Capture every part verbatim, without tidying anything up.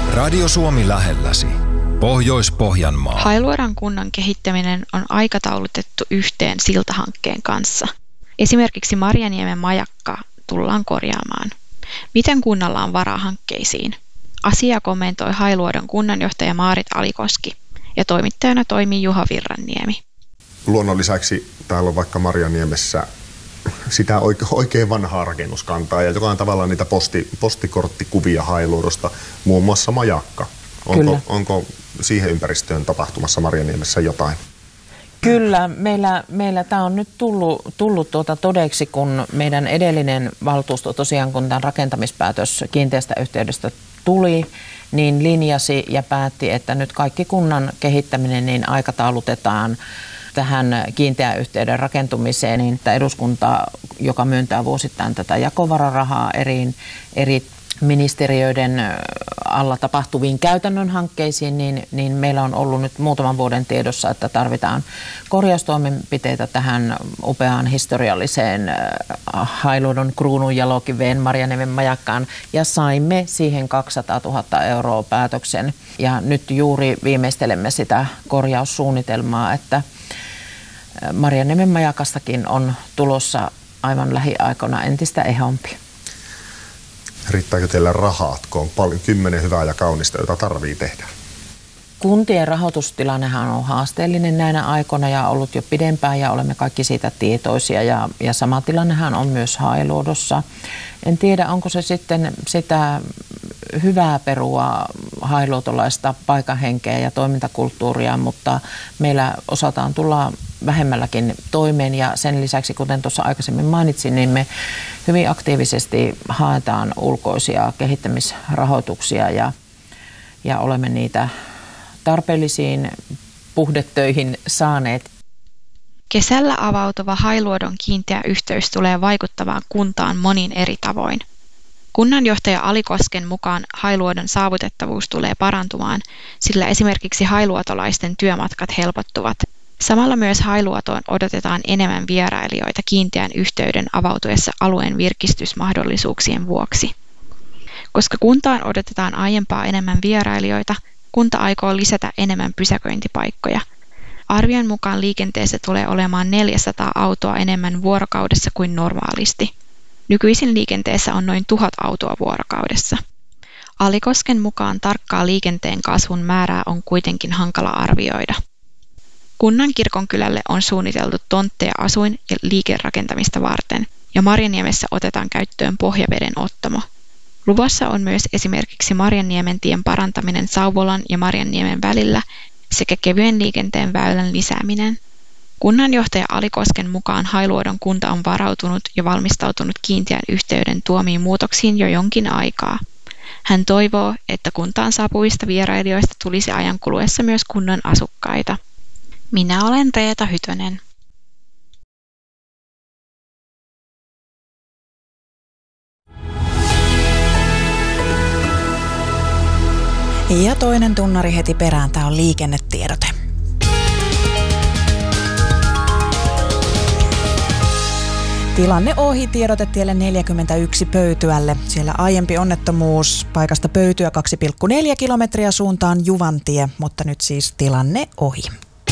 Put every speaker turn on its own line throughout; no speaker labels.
Radio Suomi lähelläsi. Pohjois-Pohjanmaa.
Hailuodon kunnan kehittäminen on aikataulutettu yhteen siltahankkeen kanssa. Esimerkiksi Marjaniemen majakka tullaan korjaamaan. Miten kunnalla on varaa hankkeisiin? Asiaa kommentoi Hailuodon kunnanjohtaja Maarit Alikoski ja toimittajana toimii Juha Virranniemi.
Luonnon lisäksi täällä on vaikka Marjaniemessä sitä oikein vanhaa rakennuskantaa ja joka on tavallaan niitä posti, postikorttikuvia Hailuodosta, muun muassa majakka. Onko, onko siihen ympäristöön tapahtumassa Marjaniemessä jotain?
Kyllä, meillä, meillä tämä on nyt tullut, tullut tuota todeksi, kun meidän edellinen valtuusto tosiaan, kun tämän rakentamispäätös kiinteästä yhteydestä tuli, niin linjasi ja päätti, että nyt kaikki kunnan kehittäminen niin aikataulutetaan tähän kiinteän yhteyden rakentumiseen, niin että eduskunta, joka myöntää vuosittain tätä jakovararahaa eri, eri ministeriöiden alla tapahtuviin käytännön hankkeisiin, niin, niin meillä on ollut nyt muutaman vuoden tiedossa, että tarvitaan korjaustoimenpiteitä tähän upeaan historialliseen Hailuodon kruununjalokiveen Marjaniemen majakkaan, ja saimme siihen kaksisataatuhatta euroa päätöksen. Ja nyt juuri viimeistelemme sitä korjaussuunnitelmaa, että Marjaniemen majakastakin on tulossa aivan lähiaikoina entistä ehompi.
Riittääkö teillä rahat, kun on paljon kymmenen hyvää ja kaunista, jota tarvii tehdä?
Kuntien rahoitustilannehan on haasteellinen näinä aikoina ja ollut jo pidempään ja olemme kaikki siitä tietoisia. Ja, ja sama tilannehan on myös Hailuodossa. En tiedä, onko se sitten sitä hyvää perua hailuodolaista paikahenkeä ja toimintakulttuuria, mutta meillä osataan tulla vähemmälläkin toimeen ja sen lisäksi, kuten tuossa aikaisemmin mainitsin, niin me hyvin aktiivisesti haetaan ulkoisia kehittämisrahoituksia ja, ja olemme niitä tarpeellisiin puhdetöihin saaneet.
Kesällä avautuva Hailuodon kiinteä yhteys tulee vaikuttamaan kuntaan monin eri tavoin. Kunnanjohtaja Alikosken mukaan Hailuodon saavutettavuus tulee parantumaan, sillä esimerkiksi hailuotolaisten työmatkat helpottuvat. Samalla myös Hailuotoon odotetaan enemmän vierailijoita kiinteän yhteyden avautuessa alueen virkistysmahdollisuuksien vuoksi. Koska kuntaan odotetaan aiempaa enemmän vierailijoita, kunta aikoo lisätä enemmän pysäköintipaikkoja. Arvion mukaan liikenteessä tulee olemaan neljäsataa autoa enemmän vuorokaudessa kuin normaalisti. Nykyisin liikenteessä on noin tuhat autoa vuorokaudessa. Alikosken mukaan tarkkaa liikenteen kasvun määrää on kuitenkin hankala arvioida. Kunnan kirkonkylälle on suunniteltu tontteja asuin- ja liikerakentamista varten, ja Marjaniemessä otetaan käyttöön pohjaveden ottamo. Luvassa on myös esimerkiksi Marjaniemen tien parantaminen Sauvolan ja Marjaniemen välillä sekä kevyen liikenteen väylän lisääminen. Kunnanjohtaja Alikosken mukaan Hailuodon kunta on varautunut ja valmistautunut kiinteän yhteyden tuomiin muutoksiin jo jonkin aikaa. Hän toivoo, että kuntaan saapuvista vierailijoista tulisi ajan kuluessa myös kunnan asukkaita. Minä olen Reeta Hytönen.
Ja toinen tunnari heti perään. Tämä on liikennetiedote. Tilanne ohi tiedotetielle neljäkymmentäyksi Pöytyälle. Siellä aiempi onnettomuus paikasta Pöytyä kaksi pilkku neljä kilometriä suuntaan Juvantie, mutta nyt siis tilanne ohi.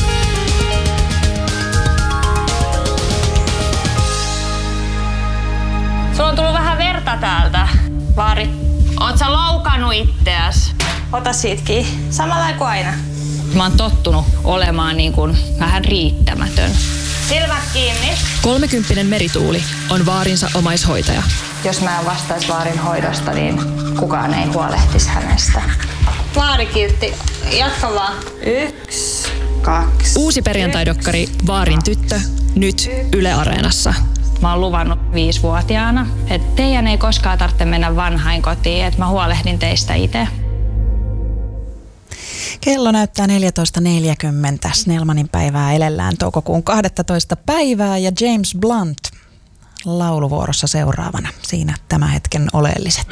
Sulla on tullut vähän verta täältä, Vaari. Oot sä loukannut itteäs?
Ota siitä kiinni. Samalla kuin aina.
Mä oon tottunut olemaan niin kuin vähän riittämätön.
Silmät kiinni.
Kolmekymppinen Merituuli on Vaarinsa omaishoitaja.
Jos mä en vastaisi Vaarin hoidosta, niin kukaan ei huolehtisi hänestä. Vaari kiltti. Jatka vaan. Yksi, kaksi.
Uusi perjantaidokkari Vaarin tyttö, nyt Yle Areenassa.
Mä oon luvannut viisivuotiaana, että teidän ei koskaan tarvitse mennä vanhainkotiin, että mä huolehdin teistä itse.
Kello näyttää neljätoista neljäkymmentä. Snellmanin päivää elellään toukokuun kahdentatoista päivää ja James Blunt lauluvuorossa seuraavana. Siinä tämän hetken oleelliset.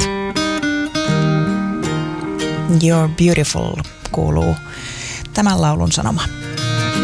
You're Beautiful kuuluu tämän laulun sanoma.